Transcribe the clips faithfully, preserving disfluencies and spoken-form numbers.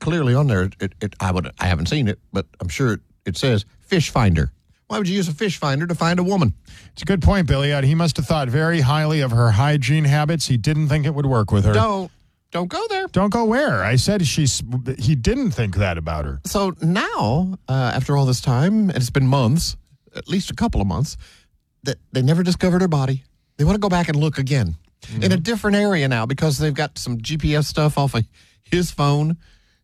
clearly on there. It, it, I would, I haven't seen it, but I'm sure it, it says fish finder. Why would you use a fish finder to find a woman? It's a good point, Billy. He must have thought very highly of her hygiene habits. He didn't think it would work with her. Don't, don't go there. Don't go where? I said she's. He didn't think that about her. So now, uh, after all this time, and it's been months, at least a couple of months, that they never discovered her body. They want to go back and look again mm-hmm. in a different area now because they've got some G P S stuff off of his phone,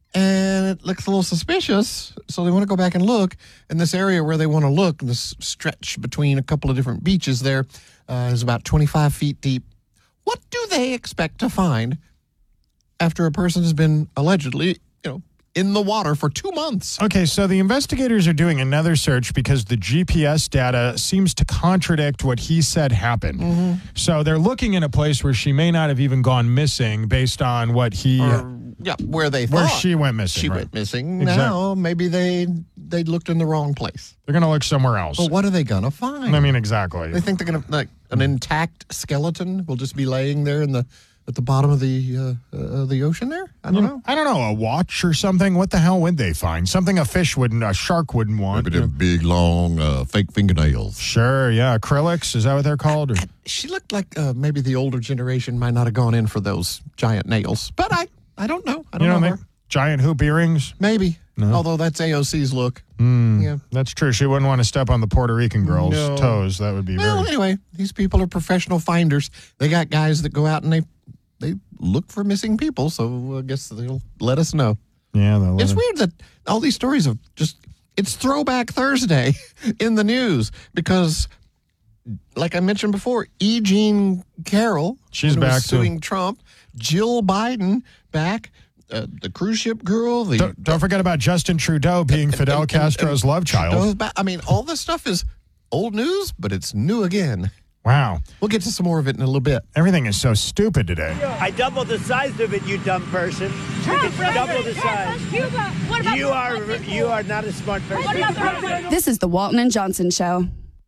and it looks a little suspicious. So they want to go back and look in this area where they want to look. This stretch between a couple of different beaches there uh, is about twenty-five feet deep. What do they expect to find after a person has been allegedly, you know, in the water for two months? Okay, so the investigators are doing another search because the G P S data seems to contradict what he said happened. Mm-hmm. So they're looking in a place where she may not have even gone missing based on what he... Or, yeah, where they thought. Where she went missing, She right. went missing. Exactly. Now, maybe they they looked in the wrong place. They're going to look somewhere else. Well, what are they going to find? I mean, exactly. They think they're going to, like, an intact skeleton will just be laying there in the... at the bottom of the uh, uh, the ocean there? I don't know. I don't know. A watch or something? What the hell would they find? Something a fish wouldn't, a shark wouldn't want. Maybe them big, long, uh, fake fingernails. Sure, yeah. Acrylics, is that what they're called? Or? She looked like uh, maybe the older generation might not have gone in for those giant nails. But I, I don't know. I don't you know, know her. Giant hoop earrings? Maybe. No. Although that's A O C's look. Mm, yeah, that's true. She wouldn't want to step on the Puerto Rican girl's no. toes. That would be well, very... anyway, these people are professional finders. They got guys that go out and they... They look for missing people, so I guess they'll let us know. Yeah, they'll let it's us. weird that all these stories of just, it's Throwback Thursday in the news because, like I mentioned before, E. Jean Carroll, she's who back was suing too. Trump, Jill Biden back, uh, the cruise ship girl. The, don't, don't forget about Justin Trudeau being and, Fidel and, Castro's and, love child. Trudeau's back. I mean, all this stuff is old news, but it's new again. Wow. We'll get to some more of it in a little bit. Everything is so stupid today. I doubled the size of it, you dumb person. Trump, It's double the size. Cuba. What about You are you are not a smart person. This is the Walton and Johnson Show.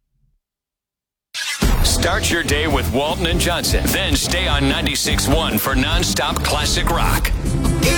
Start your day with Walton and Johnson. Then stay on ninety-six point one for nonstop classic rock.